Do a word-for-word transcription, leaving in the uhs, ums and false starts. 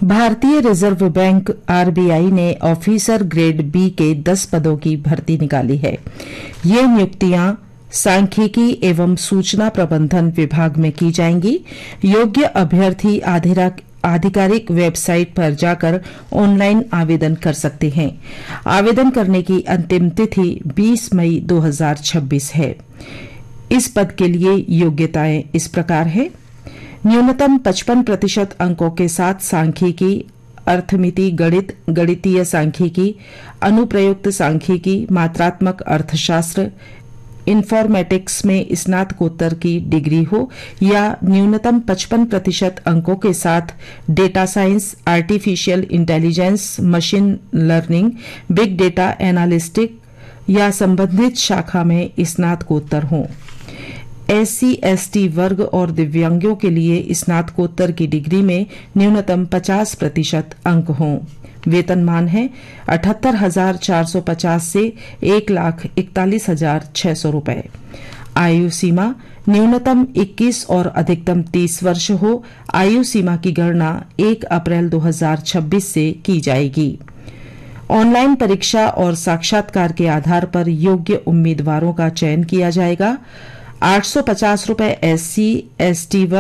भारतीय reserve bank RBI ने officer grade B के दस पदों की भर्ती निकाली है। ये नियुक्तियां सांख्यिकी एवं सूचना प्रबंधन विभाग में की जाएंगी। योग्य अभ्यर्थी आधिकारिक वेबसाइट पर जाकर ऑनलाइन आवेदन कर सकते हैं। आवेदन करने की अंतिम तिथि बीस मई दो हज़ार छब्बीस है। इस पद के लिए योग्यताएं इस प्रकार है। न्यूनतम पचपन प्रतिशत अंकों के साथ सांख्यिकी, अर्थमिति, गणित, गणितीय सांख्यिकी, अनुप्रयुक्त सांख्यिकी, मात्रात्मक अर्थशास्त्र, इन्फॉर्मेटिक्स में स्नातकोत्तर की डिग्री हो या न्यूनतम पचपन प्रतिशत अंकों के साथ data science, artificial intelligence, machine learning, big data एनालिस्टिक या संबंधित शाखा में स्नातकोत्तर हो। एससी एसटी वर्ग और दिव्यांगों के लिए स्नातकोत्तर की डिग्री में न्यूनतम पचास प्रतिशत अंक हों। वेतनमान है अठहत्तर हजार चार सौ पचास से एक लाख इकतालीस हजार छह सौ रूपये। आयु सीमा न्यूनतम इक्कीस और अधिकतम तीस वर्ष हो। आयु सीमा की गणना एक अप्रैल दो हज़ार छब्बीस से की जाएगी। ऑनलाइन परीक्षा और साक्षात्कार के आधार पर योग्य उम्मीदवारों का चयन किया जाएगा। आठ सौ पचास रूपये एससी एसटी